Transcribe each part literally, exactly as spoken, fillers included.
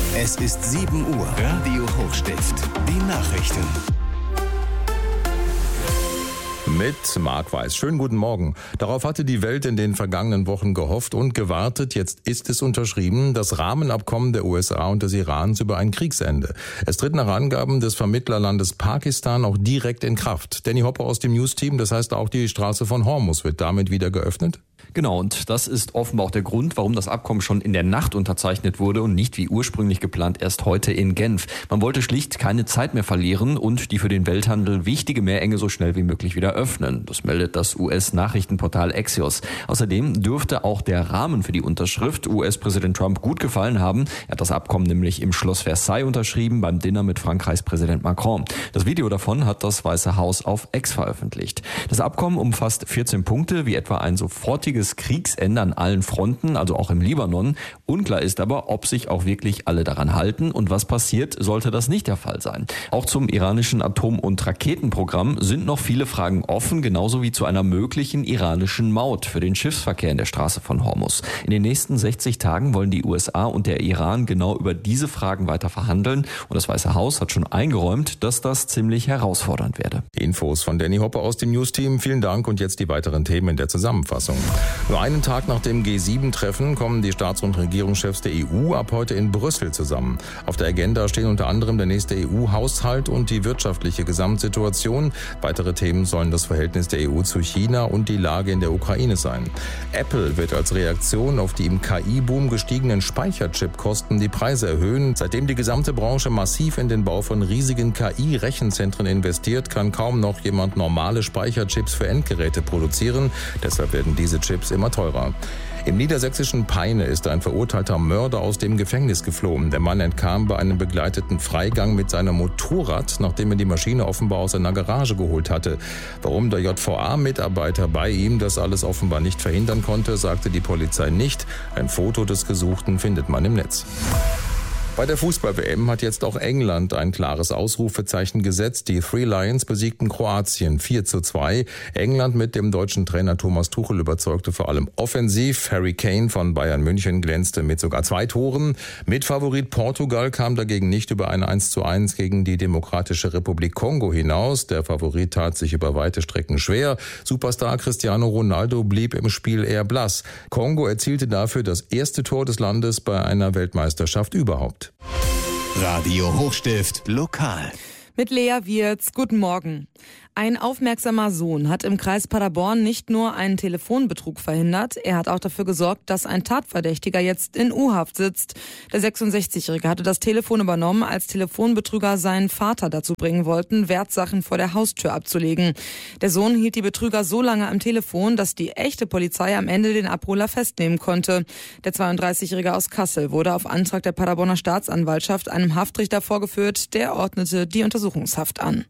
Es ist sieben Uhr. Radio Hochstift. Die Nachrichten. Mit Marc Weiß. Schönen guten Morgen. Darauf hatte die Welt in den vergangenen Wochen gehofft und gewartet. Jetzt ist es unterschrieben, das Rahmenabkommen der U S A und des Irans über ein Kriegsende. Es tritt nach Angaben des Vermittlerlandes Pakistan auch direkt in Kraft. Danny Hopper aus dem News-Team, das heißt auch die Straße von Hormuz wird damit wieder geöffnet? Genau, und das ist offenbar auch der Grund, warum das Abkommen schon in der Nacht unterzeichnet wurde und nicht wie ursprünglich geplant erst heute in Genf. Man wollte schlicht keine Zeit mehr verlieren und die für den Welthandel wichtige Meerenge so schnell wie möglich wieder öffnen. Das meldet das U S-Nachrichtenportal Axios. Außerdem dürfte auch der Rahmen für die Unterschrift U S-Präsident Trump gut gefallen haben. Er hat das Abkommen nämlich im Schloss Versailles unterschrieben, beim Dinner mit Frankreichs Präsident Macron. Das Video davon hat das Weiße Haus auf X veröffentlicht. Das Abkommen umfasst vierzehn Punkte, wie etwa ein sofortiges Kriegsende an allen Fronten, also auch im Libanon. Unklar ist aber, ob sich auch wirklich alle daran halten und was passiert, sollte das nicht der Fall sein. Auch zum iranischen Atom- und Raketenprogramm sind noch viele Fragen offen, genauso wie zu einer möglichen iranischen Maut für den Schiffsverkehr in der Straße von Hormuz. In den nächsten sechzig Tagen wollen die U S A und der Iran genau über diese Fragen weiter verhandeln und das Weiße Haus hat schon eingeräumt, dass das ziemlich herausfordernd werde. Infos von Danny Hopper aus dem News-Team. Vielen Dank und jetzt die weiteren Themen in der Zusammenfassung. Nur einen Tag nach dem G sieben Treffen kommen die Staats- und Regierungschefs der E U ab heute in Brüssel zusammen. Auf der Agenda stehen unter anderem der nächste E U-Haushalt und die wirtschaftliche Gesamtsituation. Weitere Themen sollen das Verhältnis der E U zu China und die Lage in der Ukraine sein. Apple wird als Reaktion auf die im K I-Boom gestiegenen Speicherchipkosten die Preise erhöhen. Seitdem die gesamte Branche massiv in den Bau von riesigen K I-Rechenzentren investiert, kann kaum noch jemand normale Speicherchips für Endgeräte produzieren. Deshalb werden diese Chips immer teurer. Im niedersächsischen Peine ist ein verurteilter Mörder aus dem Gefängnis geflohen. Der Mann entkam bei einem begleiteten Freigang mit seinem Motorrad, nachdem er die Maschine offenbar aus einer Garage geholt hatte. Warum der J V A-Mitarbeiter bei ihm das alles offenbar nicht verhindern konnte, sagte die Polizei nicht. Ein Foto des Gesuchten findet man im Netz. Bei der Fußball-W M hat jetzt auch England ein klares Ausrufezeichen gesetzt. Die Three Lions besiegten Kroatien vier zu zwei. England mit dem deutschen Trainer Thomas Tuchel überzeugte vor allem offensiv. Harry Kane von Bayern München glänzte mit sogar zwei Toren. Mitfavorit Portugal kam dagegen nicht über ein eins zu eins gegen die Demokratische Republik Kongo hinaus. Der Favorit tat sich über weite Strecken schwer. Superstar Cristiano Ronaldo blieb im Spiel eher blass. Kongo erzielte dafür das erste Tor des Landes bei einer Weltmeisterschaft überhaupt. Radio Hochstift lokal. Mit Lea Wirz, guten Morgen. Ein aufmerksamer Sohn hat im Kreis Paderborn nicht nur einen Telefonbetrug verhindert, er hat auch dafür gesorgt, dass ein Tatverdächtiger jetzt in U-Haft sitzt. Der sechsundsechzigjährige hatte das Telefon übernommen, als Telefonbetrüger seinen Vater dazu bringen wollten, Wertsachen vor der Haustür abzulegen. Der Sohn hielt die Betrüger so lange am Telefon, dass die echte Polizei am Ende den Abholer festnehmen konnte. Der zweiunddreißigjährige aus Kassel wurde auf Antrag der Paderborner Staatsanwaltschaft einem Haftrichter vorgeführt, der ordnete die Untersuchungshaft an.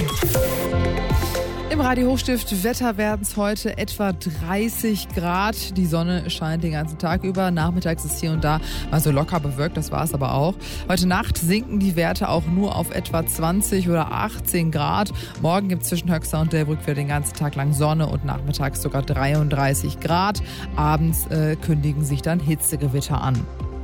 Im Radio Hochstift Wetter werden es heute etwa dreißig Grad. Die Sonne scheint den ganzen Tag über. Nachmittags ist hier und da mal so locker bewölkt, das war es aber auch. Heute Nacht sinken die Werte auch nur auf etwa zwanzig oder achtzehn Grad. Morgen gibt es zwischen Höxter und Delbrück wieder den ganzen Tag lang Sonne und nachmittags sogar dreiunddreißig Grad. Abends äh, kündigen sich dann Hitzegewitter an.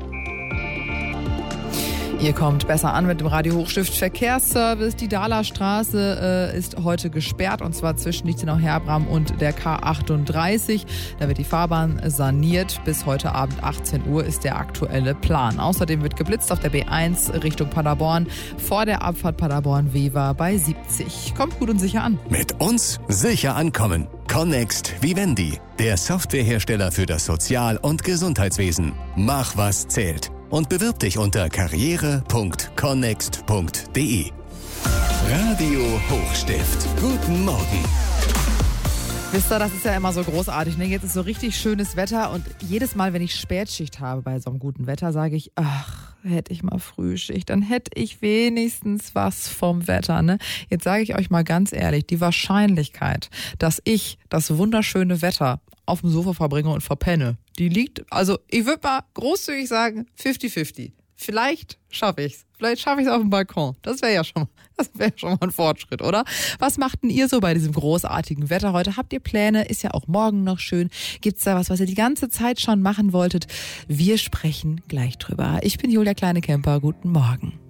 Ihr kommt besser an mit dem Radio Hochstift Verkehrsservice. Die Dahlerstraße äh, ist heute gesperrt und zwar zwischen Lichtenau-Herbram und der K achtunddreißig. Da wird die Fahrbahn saniert. Bis heute Abend achtzehn Uhr ist der aktuelle Plan. Außerdem wird geblitzt auf der B eins Richtung Paderborn vor der Abfahrt Paderborn-Wever bei siebzig. Kommt gut und sicher an. Mit uns sicher ankommen. Connext Vivendi, der Softwarehersteller für das Sozial- und Gesundheitswesen. Mach, was zählt. Und bewirb dich unter karriere punkt connext punkt de. Radio Hochstift. Guten Morgen. Wisst ihr, das ist ja immer so großartig. Ne? Jetzt ist so richtig schönes Wetter und jedes Mal, wenn ich Spätschicht habe bei so einem guten Wetter, sage ich, ach, hätte ich mal Frühschicht, dann hätte ich wenigstens was vom Wetter. Ne? Jetzt sage ich euch mal ganz ehrlich, die Wahrscheinlichkeit, dass ich das wunderschöne Wetter auf dem Sofa verbringe und verpenne, die liegt, also ich würde mal großzügig sagen, fifty fifty. Vielleicht schaffe ich's. Vielleicht schaffe ich es auf dem Balkon. Das wäre ja schon, das wäre schon mal ein Fortschritt, oder? Was macht denn ihr so bei diesem großartigen Wetter heute? Habt ihr Pläne? Ist ja auch morgen noch schön. Gibt's da was, was ihr die ganze Zeit schon machen wolltet? Wir sprechen gleich drüber. Ich bin Julia Kleine-Kemper. Guten Morgen.